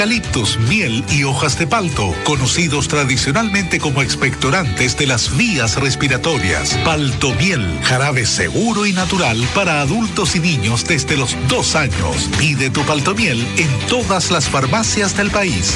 eucaliptus, miel y hojas de palto, conocidos tradicionalmente como expectorantes de las vías respiratorias. Paltomiel, jarabe seguro y natural para adultos y niños desde los 2 años. Pide tu Paltomiel en todas las farmacias del país.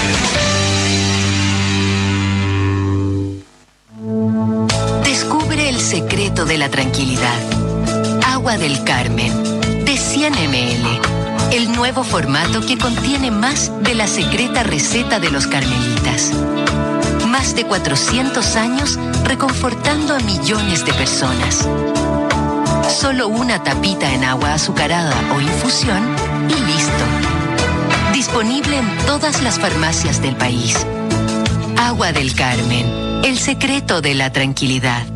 Descubre el secreto de la tranquilidad. Agua del Carmen, de 100 ml. El nuevo formato que contiene más de la secreta receta de los carmelitas. Más de 400 años reconfortando a millones de personas. Solo una tapita en agua azucarada o infusión y listo. Disponible en todas las farmacias del país. Agua del Carmen, el secreto de la tranquilidad.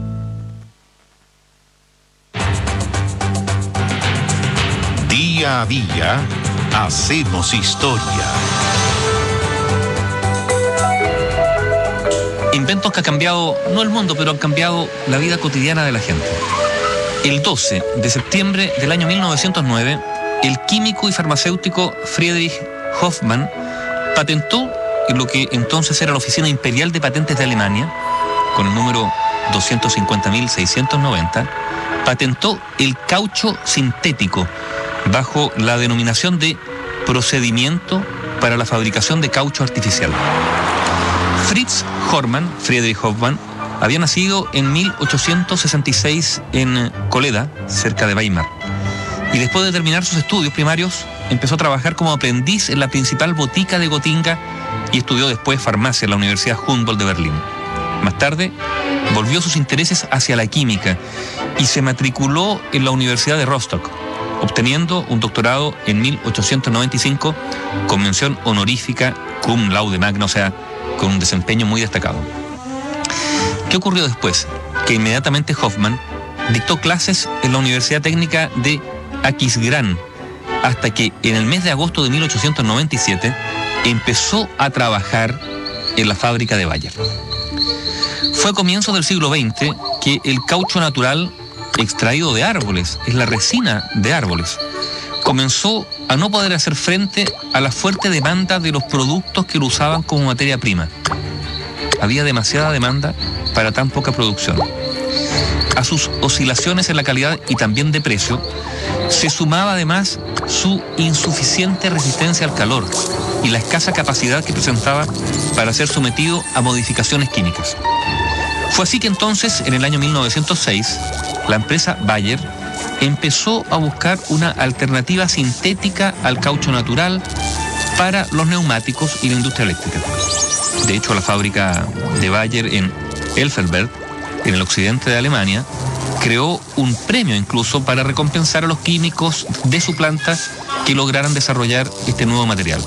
Día a día, hacemos historia. Inventos que han cambiado, no el mundo, pero han cambiado la vida cotidiana de la gente. El 12 de septiembre del año 1909, el químico y farmacéutico Friedrich Hoffmann patentó en lo que entonces era la Oficina Imperial de Patentes de Alemania, con el número 250.690, patentó el caucho sintético bajo la denominación de procedimiento para la fabricación de caucho artificial. Friedrich Hoffmann, había nacido en 1866 en Coleda, cerca de Weimar, y después de terminar sus estudios primarios, empezó a trabajar como aprendiz en la principal botica de Gotinga y estudió después farmacia en la Universidad Humboldt de Berlín. Más tarde, volvió sus intereses hacia la química y se matriculó en la Universidad de Rostock, obteniendo un doctorado en 1895 con mención honorífica cum laude magna, o sea, con un desempeño muy destacado. ¿Qué ocurrió después? Que inmediatamente Hoffmann dictó clases en la Universidad Técnica de Aquisgrán, hasta que en el mes de agosto de 1897 empezó a trabajar en la fábrica de Bayer. Fue a comienzos del siglo XX que el caucho natural extraído de árboles, es la resina de árboles, comenzó a no poder hacer frente a la fuerte demanda de los productos que lo usaban como materia prima. Había demasiada demanda para tan poca producción. A sus oscilaciones en la calidad y también de precio, se sumaba además su insuficiente resistencia al calor y la escasa capacidad que presentaba para ser sometido a modificaciones químicas. Fue así que entonces, en el año 1906, la empresa Bayer empezó a buscar una alternativa sintética al caucho natural para los neumáticos y la industria eléctrica. De hecho, la fábrica de Bayer en Elferberg, en el occidente de Alemania, creó un premio incluso para recompensar a los químicos de su planta que lograran desarrollar este nuevo material.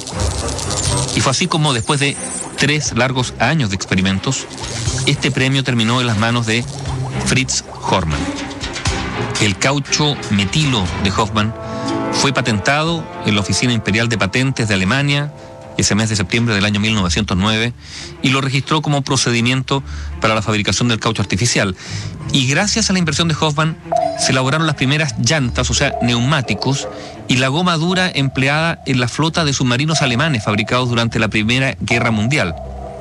Y fue así como, después de 3 largos años de experimentos, este premio terminó en las manos de Fritz Hormann. El caucho metilo de Hoffmann fue patentado en la Oficina Imperial de Patentes de Alemania ese mes de septiembre del año 1909 y lo registró como procedimiento para la fabricación del caucho artificial. Y gracias a la inversión de Hoffmann se elaboraron las primeras llantas, o sea, neumáticos, y la goma dura empleada en la flota de submarinos alemanes fabricados durante la Primera Guerra Mundial.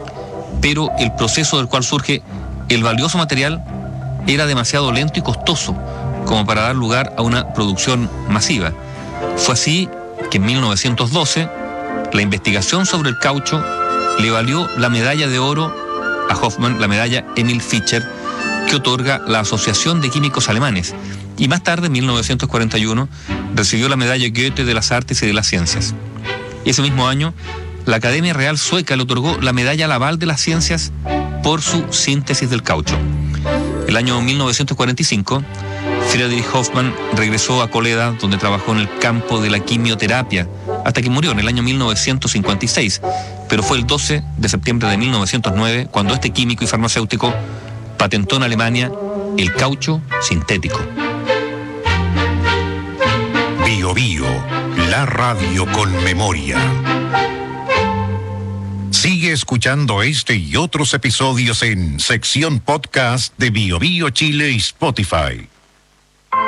Pero el proceso del cual surge el valioso material era demasiado lento y costoso como para dar lugar a una producción masiva. Fue así que en 1912 la investigación sobre el caucho le valió la medalla de oro a Hoffmann, la medalla Emil Fischer, que otorga la Asociación de Químicos Alemanes, y más tarde, en 1941, recibió la medalla Goethe de las Artes y de las Ciencias. Ese mismo año, la Academia Real Sueca le otorgó la medalla Laval de las Ciencias por su síntesis del caucho. El año 1945, Friedrich Hoffmann regresó a Coleda, donde trabajó en el campo de la quimioterapia, hasta que murió en el año 1956. Pero fue el 12 de septiembre de 1909 cuando este químico y farmacéutico patentó en Alemania el caucho sintético. Bio Bio, la radio con memoria. Sigue escuchando este y otros episodios en sección podcast de Bio Bio Chile y Spotify.